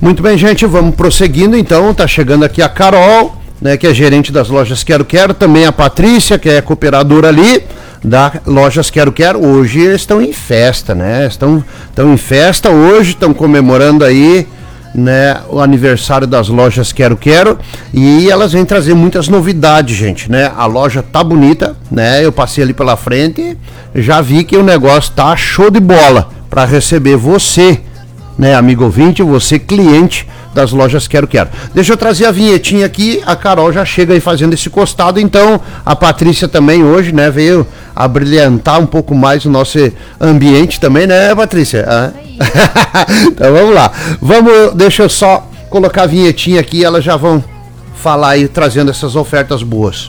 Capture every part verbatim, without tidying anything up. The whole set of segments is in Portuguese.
Muito bem, gente, vamos prosseguindo então. Tá chegando aqui a Carol, né, que é gerente das lojas Quero Quero, também a Patrícia, que é cooperadora ali da Lojas Quero Quero. Hoje eles estão em festa, né? Estão, estão em festa hoje, estão comemorando aí, né, o aniversário das Lojas Quero Quero, e elas vêm trazer muitas novidades, gente, né? A loja tá bonita, né? Eu passei ali pela frente, já vi que o negócio tá show de bola para receber você, né, amigo ouvinte, você cliente das Lojas Quero Quero. Deixa eu trazer a vinhetinha aqui, a Carol já chega aí fazendo esse costado, então a Patrícia também hoje, né, veio a brilhantar um pouco mais o nosso ambiente também, né, Patrícia? Ah. Então vamos lá, vamos, deixa eu só colocar a vinhetinha aqui, elas já vão falar aí, trazendo essas ofertas boas.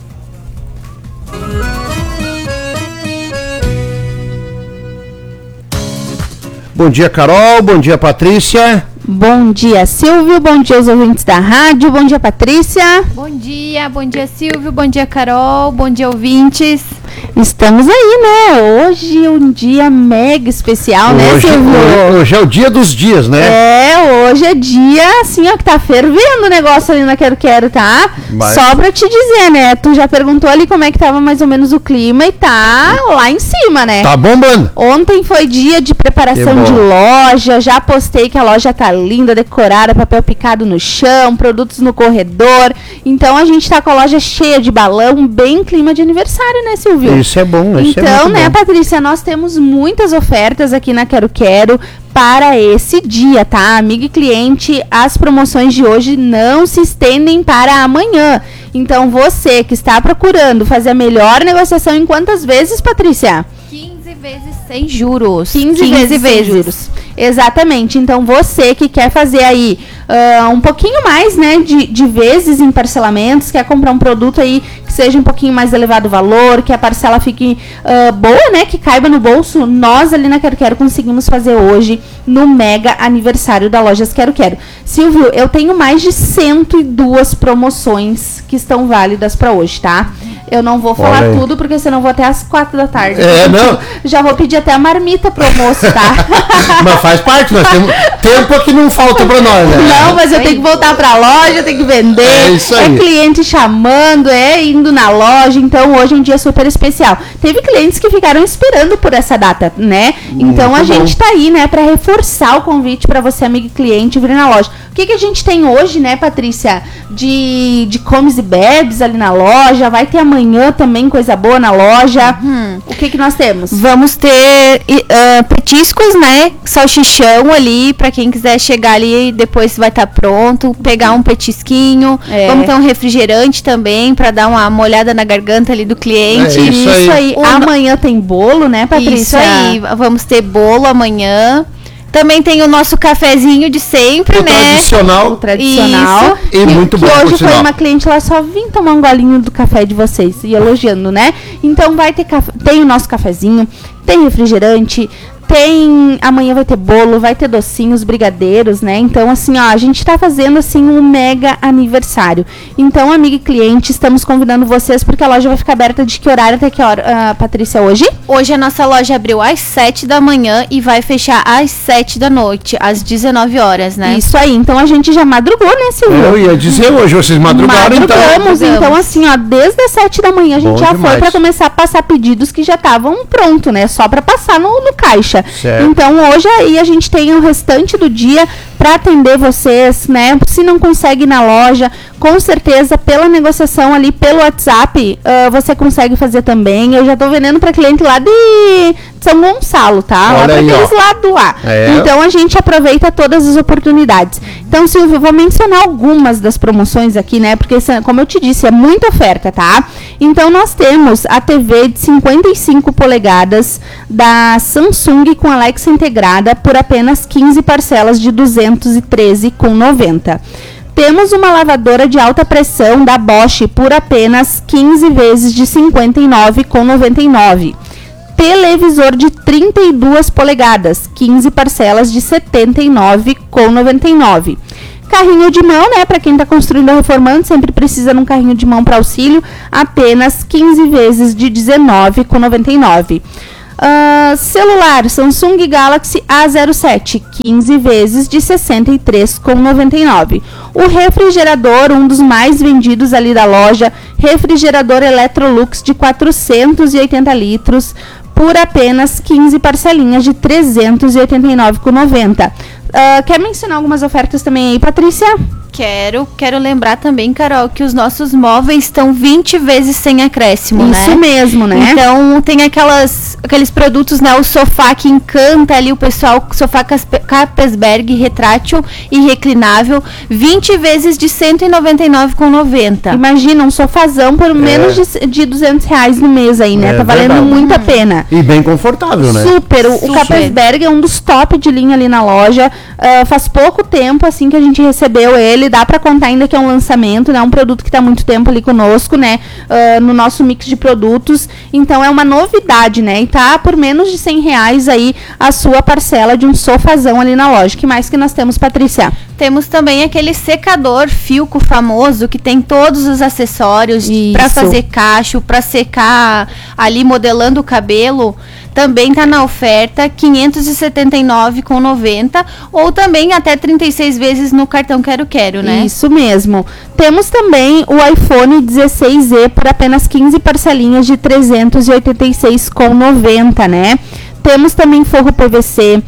Bom dia, Carol. Bom dia, Patrícia. Bom dia, Silvio. Bom dia aos ouvintes da rádio. Bom dia, Patrícia. Bom dia, bom dia, Silvio. Bom dia, Carol. Bom dia, ouvintes. Estamos aí, né? Hoje é um dia mega especial, hoje, né, Silvio? Hoje é o dia dos dias, né? É, hoje é dia, assim, ó, que tá fervendo o negócio ali na Quero Quero, tá? Mas... Só pra te dizer, né? Tu já perguntou ali como é que tava mais ou menos o clima e tá lá em cima, né? Tá bombando. Ontem foi dia de preparação de loja, já postei que a loja tá linda, decorada, papel picado no chão, produtos no corredor. Então a gente tá com a loja cheia de balão, bem clima de aniversário, né, Silvio? Isso é bom, isso então, é muito né, bom. Patrícia, nós temos muitas ofertas aqui na Quero Quero para esse dia, tá? Amigo e cliente, as promoções de hoje não se estendem para amanhã. Então, você que está procurando fazer a melhor negociação em quantas vezes, Patrícia? quinze vezes sem juros. quinze, quinze vezes, vezes sem juros. Exatamente. Então, você que quer fazer aí uh, um pouquinho mais, né, de, de vezes em parcelamentos, quer comprar um produto aí que seja um pouquinho mais elevado o valor, que a parcela fique uh, boa, né, que caiba no bolso, nós ali na Quero Quero conseguimos fazer hoje no mega aniversário da Lojas Quero Quero. Silvio, eu tenho mais de cento e duas promoções que estão válidas para hoje, tá? Eu não vou falar tudo, porque senão vou até às quatro da tarde. É, não. Já vou pedir até a marmita pro almoço, tá? Mas faz parte, nós temos tempo que não falta pra nós, né? Não, mas eu tenho que voltar pra loja, tenho que vender. É isso aí. É cliente chamando, é indo na loja. Então, hoje é um dia super especial. Teve clientes que ficaram esperando por essa data, né? Muito então, a bom. gente tá aí, né, pra reforçar o convite pra você, amigo e cliente, vir na loja. O que que a gente tem hoje, né, Patrícia? De, de comes e bebes ali na loja. Vai ter amanhã também coisa boa na loja. Uhum. O que que nós temos? Vamos ter uh, petiscos, né? Salchichão ali, pra quem quiser chegar ali, depois vai estar tá pronto. Pegar um petisquinho. É. Vamos ter um refrigerante também, pra dar uma molhada na garganta ali do cliente. É isso, isso aí. aí. Amanhã tem bolo, né, Patrícia? Isso aí. Vamos ter bolo amanhã. Também tem o nosso cafezinho de sempre, o né? Tradicional. O tradicional. Isso. E que, muito que bom, hoje por foi sinal. uma cliente lá, só vim tomar um golinho do café de vocês e elogiando, né? Então vai ter café, tem o nosso cafezinho, tem refrigerante, tem, amanhã vai ter bolo, vai ter docinhos, brigadeiros, né? Então, assim, ó, a gente tá fazendo, assim, um mega aniversário. Então, amigo e cliente, estamos convidando vocês, porque a loja vai ficar aberta de que horário até que hora, uh, Patrícia, hoje? Hoje a nossa loja abriu às sete da manhã e vai fechar às sete da noite, às dezenove horas, né? Isso aí, então a gente já madrugou, né, Silvio? Eu ia dizer, hoje vocês madrugaram, Madrugamos, então. então, assim, ó, desde as sete da manhã a gente Bom já demais. foi pra começar a passar pedidos que já estavam pronto, né? Só pra passar no, no caixa. Certo. Então, hoje aí a gente tem o restante do dia para atender vocês, né? Se não consegue ir na loja, com certeza pela negociação ali pelo WhatsApp, uh, você consegue fazer também. Eu já tô vendendo para cliente lá de São Gonçalo, tá? Olha lá para aqueles lados lá. É. Então a gente aproveita todas as oportunidades. Então, Silvio, eu vou mencionar algumas das promoções aqui, né? Porque, como eu te disse, é muita oferta, tá? Então, nós temos a T V de cinquenta e cinco polegadas da Samsung com Alexa integrada por apenas quinze parcelas de duzentos e treze reais e noventa centavos. Temos uma lavadora de alta pressão da Bosch por apenas quinze vezes de cinquenta e nove reais e noventa e nove centavos. Televisor de trinta e duas polegadas, quinze parcelas de setenta e nove reais e noventa e nove centavos. Carrinho de mão, né? Para quem está construindo ou reformando, sempre precisa de um carrinho de mão para auxílio, apenas quinze vezes de dezenove reais e noventa e nove centavos. Uh, celular Samsung Galaxy A zero sete, quinze vezes de sessenta e três reais e noventa e nove centavos. O refrigerador, um dos mais vendidos ali da loja, refrigerador Electrolux de quatrocentos e oitenta litros, por apenas quinze parcelinhas de trezentos e oitenta e nove reais e noventa centavos. Uh, quer mencionar algumas ofertas também aí, Patrícia? Quero, quero lembrar também, Carol, que os nossos móveis estão vinte vezes sem acréscimo, Isso né? Isso mesmo, né? Então, tem aquelas, aqueles produtos, né? O sofá que encanta ali o pessoal, sofá Capesberg, retrátil e reclinável, vinte vezes de cento e noventa e nove reais e noventa centavos. Imagina, um sofazão por menos é. de, de duzentos reais no mês aí, né? É, tá valendo verdade. muito a pena. E bem confortável, né? Super. O, o Capesberg é um dos top de linha ali na loja. Uh, faz pouco tempo, assim, que a gente recebeu ele. Dá pra contar ainda que é um lançamento, né? Um produto que tá há muito tempo ali conosco, né? Uh, no nosso mix de produtos. Então, é uma novidade, né? E tá por menos de cem reais aí a sua parcela de um sofazão ali na loja. O que mais que nós temos, Patrícia? Temos também aquele secador Filco famoso, que tem todos os acessórios para fazer cacho, para secar ali modelando o cabelo. Também está na oferta, quinhentos e setenta e nove reais e noventa centavos, ou também até trinta e seis vezes no cartão Quero Quero, né? Isso mesmo. Temos também o iPhone dezesseis E por apenas quinze parcelinhas de trezentos e oitenta e seis reais e noventa centavos, né? Temos também forro P V C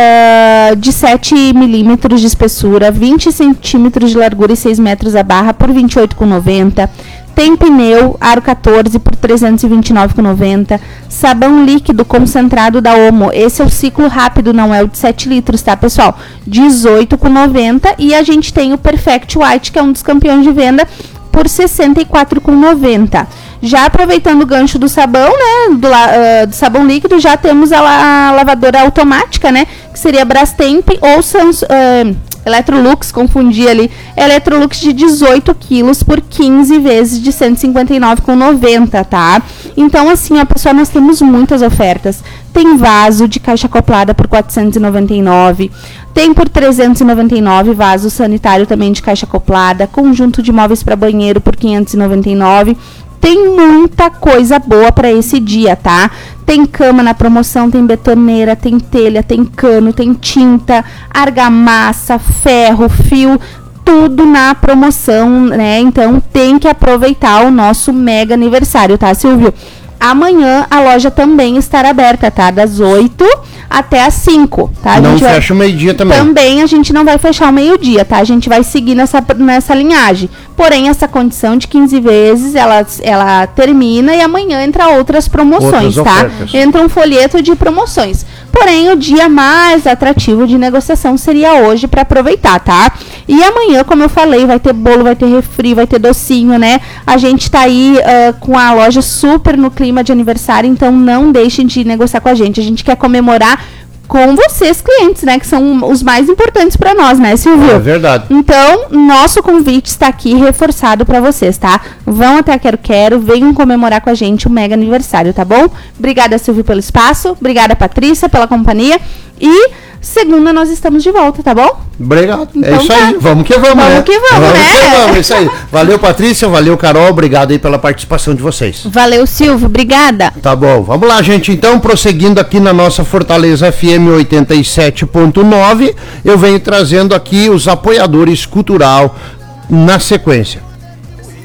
uh, de sete milímetros de espessura, vinte centímetros de largura e seis metros a barra por vinte e oito reais e noventa centavos. Tem pneu aro quatorze por trezentos e vinte e nove reais e noventa centavos. Sabão líquido concentrado da Omo. Esse é o ciclo rápido, não é o de sete litros, tá, pessoal? dezoito reais e noventa centavos. E a gente tem o Perfect White, que é um dos campeões de venda, por sessenta e quatro reais e noventa centavos. Já aproveitando o gancho do sabão, né, do, uh, do sabão líquido, já temos a, la a lavadora automática, né, que seria Brastemp ou Sans, uh, Electrolux, confundi ali, Electrolux de dezoito quilos por quinze vezes de cento e cinquenta e nove reais e noventa centavos, tá? Então, assim, ó, pessoal, nós temos muitas ofertas. Tem vaso de caixa acoplada por quatrocentos e noventa e nove reais. Tem por trezentos e noventa e nove reais vaso sanitário também de caixa acoplada. Conjunto de móveis para banheiro por quinhentos e noventa e nove reais. Tem muita coisa boa para esse dia, tá? Tem cama na promoção, tem betoneira, tem telha, tem cano, tem tinta, argamassa, ferro, fio, tudo na promoção, né? Então tem que aproveitar o nosso mega aniversário, tá, Silvio? Amanhã a loja também estará aberta, tá? Das oito até as cinco, tá? A não gente fecha vai... o meio-dia também. Também a gente não vai fechar o meio-dia, tá? A gente vai seguir nessa, nessa linhagem. Porém, essa condição de quinze vezes, ela, ela termina e amanhã entra outras promoções, outras tá? Ofertas. Entra um folheto de promoções. Porém, o dia mais atrativo de negociação seria hoje para aproveitar, tá? E amanhã, como eu falei, vai ter bolo, vai ter refri, vai ter docinho, né? A gente tá aí uh, com a loja super no clima de aniversário, então não deixem de negociar com a gente. A gente quer comemorar com vocês, clientes, né? Que são os mais importantes para nós, né, Silvio? É verdade. Então, nosso convite está aqui reforçado para vocês, tá? Vão até a Quero Quero, venham comemorar com a gente o mega aniversário, tá bom? Obrigada, Silvio, pelo espaço. Obrigada, Patrícia, pela companhia. E segunda nós estamos de volta, tá bom? Obrigado. Então, é isso tá. aí. Vamos que vamos, vamos né? que vamos, vamos né? que vamos, é isso aí. Valeu, Patrícia. Valeu, Carol. Obrigado aí pela participação de vocês. Valeu, Silvio. Obrigada. Tá bom. Vamos lá, gente. Então, prosseguindo aqui na nossa Fortaleza F M oitenta e sete ponto nove, eu venho trazendo aqui os apoiadores cultural na sequência.